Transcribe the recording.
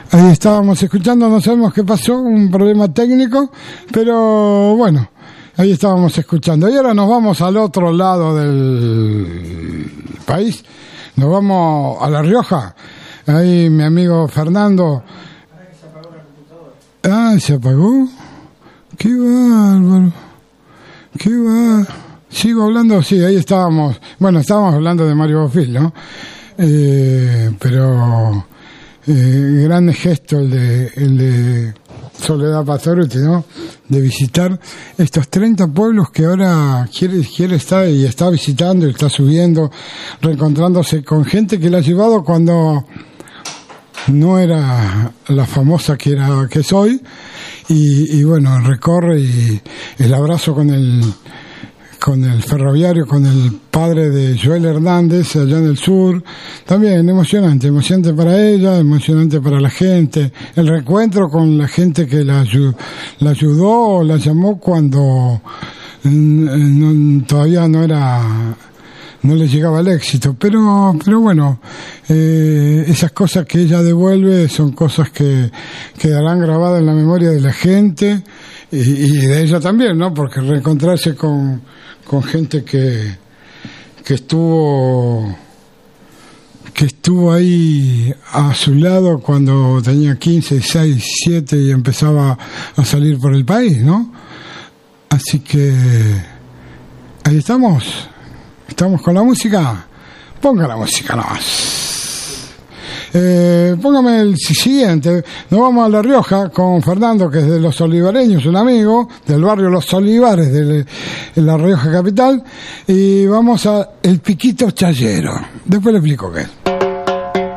Ahí estábamos escuchando, no sabemos qué pasó, un problema técnico, pero bueno, ahí estábamos escuchando. Y ahora nos vamos al otro lado del país, nos vamos a La Rioja. Ahí mi amigo Fernando. Ah, ¿se apagó? ¡Qué bárbaro! ¡Qué bárbaro! Sigo hablando, sí, ahí estábamos. Bueno, estábamos hablando de Mario Bofill, ¿no? Pero gran gesto el de Soledad Pastorutti, ¿no? De visitar estos 30 pueblos que ahora quiere estar y está visitando y está subiendo, reencontrándose con gente que la ha llevado cuando no era la famosa que es hoy, y bueno, recorre y el abrazo con el ferroviario, con el padre de Joel Hernández allá en el sur, también emocionante para ella, emocionante para la gente, el reencuentro con la gente que la ayudó o la llamó cuando todavía no le llegaba el éxito, pero bueno, esas cosas que ella devuelve son cosas que quedarán grabadas en la memoria de la gente y de ella también, ¿no? Porque reencontrarse con gente que estuvo ahí a su lado cuando tenía 15, 6, 7 y empezaba a salir por el país, ¿no? Así que ahí estamos con la música. Ponga la música nomás. Póngame el siguiente. Nos vamos a La Rioja con Fernando, que es de Los Olivareños, un amigo del barrio Los Olivares de La Rioja capital, y vamos a El Piquito Chayero. Después le explico qué es.